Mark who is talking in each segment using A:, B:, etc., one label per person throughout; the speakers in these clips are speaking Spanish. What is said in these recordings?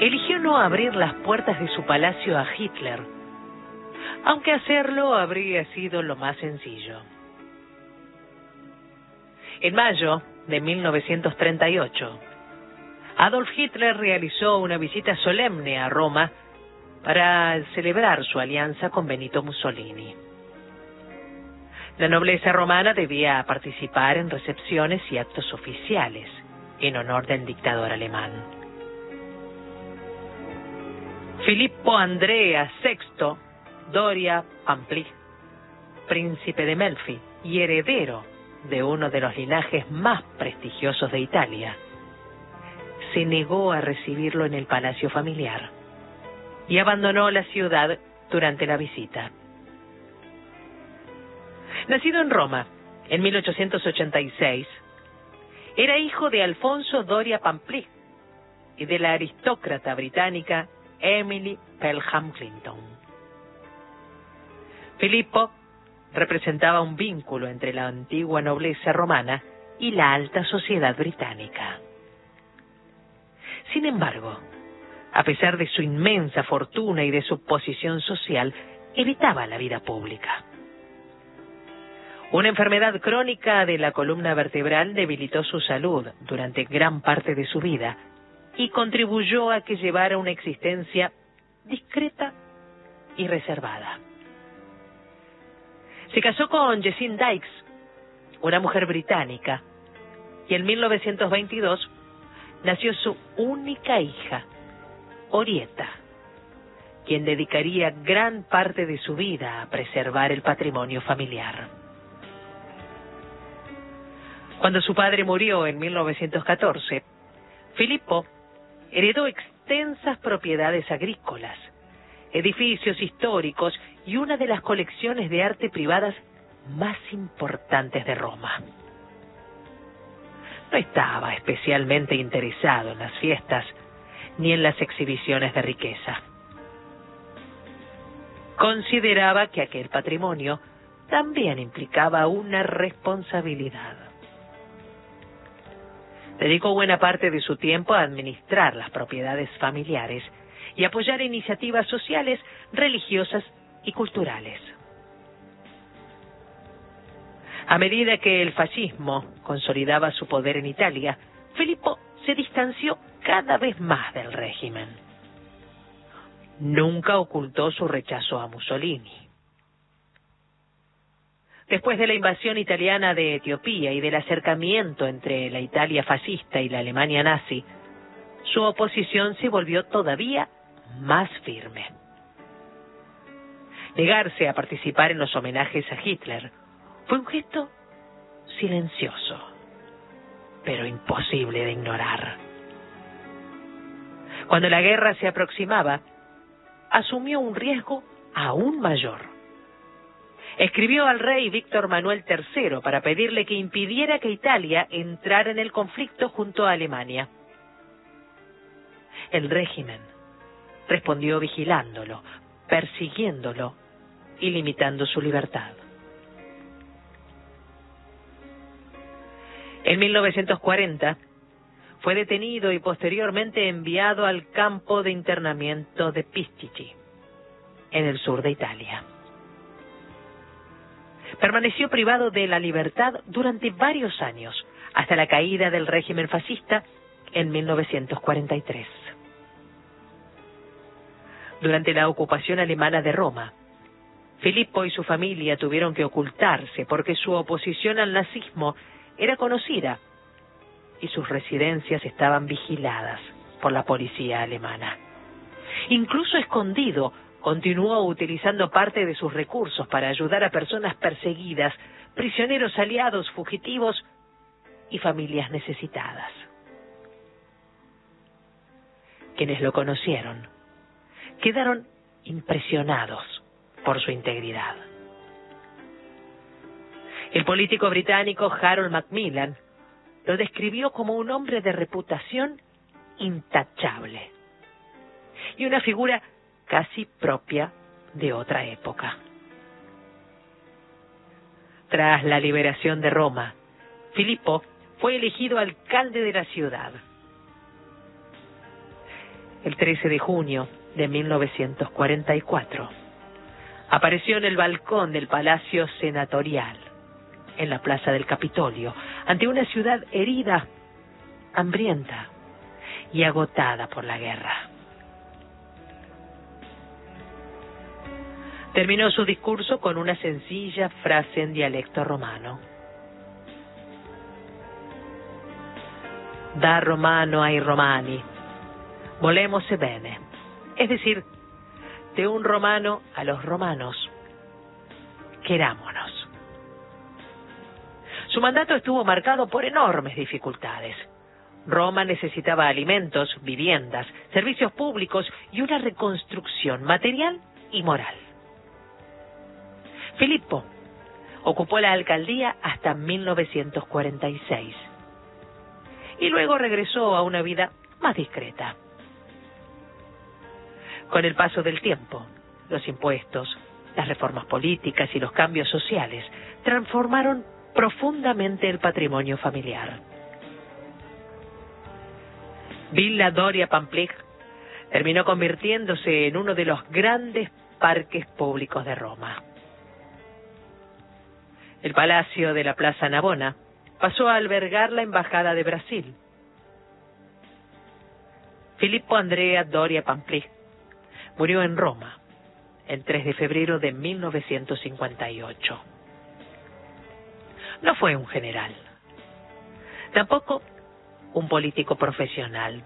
A: eligió no abrir las puertas de su palacio a Hitler, aunque hacerlo habría sido lo más sencillo. En mayo de 1938, Adolf Hitler realizó una visita solemne a Roma para celebrar su alianza con Benito Mussolini. La nobleza romana debía participar en recepciones y actos oficiales en honor del dictador alemán. Filippo Andrea VI Doria Pamphili, príncipe de Melfi y heredero de uno de los linajes más prestigiosos de Italia, se negó a recibirlo en el palacio familiar y abandonó la ciudad durante la visita. Nacido en Roma en 1886, era hijo de Alfonso Doria Pamphili y de la aristócrata británica Emily Pelham Clinton. Filippo representaba un vínculo entre la antigua nobleza romana y la alta sociedad británica. Sin embargo, a pesar de su inmensa fortuna y de su posición social, evitaba la vida pública. Una enfermedad crónica de la columna vertebral debilitó su salud durante gran parte de su vida y contribuyó a que llevara una existencia discreta y reservada. Se casó con Jessine Dykes, una mujer británica, y en 1922 nació su única hija, Orietta, quien dedicaría gran parte de su vida a preservar el patrimonio familiar. Cuando su padre murió en 1914, Filippo heredó extensas propiedades agrícolas, edificios históricos y una de las colecciones de arte privadas más importantes de Roma. No estaba especialmente interesado en las fiestas ni en las exhibiciones de riqueza. Consideraba que aquel patrimonio también implicaba una responsabilidad. Dedicó buena parte de su tiempo a administrar las propiedades familiares y apoyar iniciativas sociales, religiosas y culturales. A medida que el fascismo consolidaba su poder en Italia, Filippo se distanció cada vez más del régimen. Nunca ocultó su rechazo a Mussolini. Después de la invasión italiana de Etiopía y del acercamiento entre la Italia fascista y la Alemania nazi, su oposición se volvió todavía más firme. Negarse a participar en los homenajes a Hitler fue un gesto silencioso, pero imposible de ignorar. Cuando la guerra se aproximaba, asumió un riesgo aún mayor. Escribió al rey Víctor Manuel III para pedirle que impidiera que Italia entrara en el conflicto junto a Alemania. El régimen respondió vigilándolo, persiguiéndolo y limitando su libertad. En 1940 fue detenido y posteriormente enviado al campo de internamiento de Pistici, en el sur de Italia. Permaneció privado de la libertad durante varios años, hasta la caída del régimen fascista en 1943. Durante la ocupación alemana de Roma, Filippo y su familia tuvieron que ocultarse porque su oposición al nazismo era conocida y sus residencias estaban vigiladas por la policía alemana. Incluso escondido, continuó utilizando parte de sus recursos para ayudar a personas perseguidas, prisioneros aliados, fugitivos y familias necesitadas. Quienes lo conocieron quedaron impresionados por su integridad. El político británico Harold Macmillan lo describió como un hombre de reputación intachable y una figura casi propia de otra época. Tras la liberación de Roma, Filippo fue elegido alcalde de la ciudad. El 13 de junio de 1944, apareció en el balcón del Palacio Senatorial, en la Plaza del Capitolio, ante una ciudad herida, hambrienta y agotada por la guerra. Terminó su discurso con una sencilla frase en dialecto romano: Da romano ai romani, volemose bene. Es decir, de un romano a los romanos, querámonos. Su mandato estuvo marcado por enormes dificultades. Roma necesitaba alimentos, viviendas, servicios públicos y una reconstrucción material y moral. Filippo ocupó la alcaldía hasta 1946 y luego regresó a una vida más discreta. Con el paso del tiempo, los impuestos, las reformas políticas y los cambios sociales transformaron profundamente el patrimonio familiar. Villa Doria Pamphilj terminó convirtiéndose en uno de los grandes parques públicos de Roma. El Palacio de la Plaza Navona pasó a albergar la Embajada de Brasil. Filippo Andrea Doria Pamphilj murió en Roma el 3 de febrero de 1958. No fue un general, tampoco un político profesional.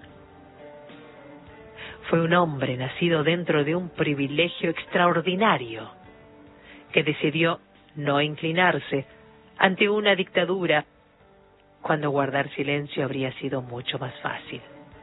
A: Fue un hombre nacido dentro de un privilegio extraordinario que decidió no inclinarse ante una dictadura cuando guardar silencio habría sido mucho más fácil.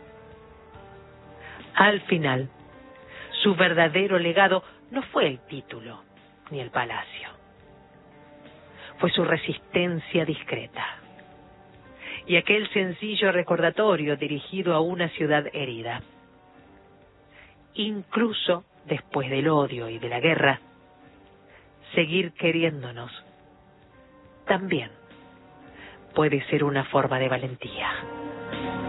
A: Al final, su verdadero legado no fue el título ni el palacio. Fue su resistencia discreta y aquel sencillo recordatorio dirigido a una ciudad herida. Incluso después del odio y de la guerra, seguir queriéndonos también puede ser una forma de valentía.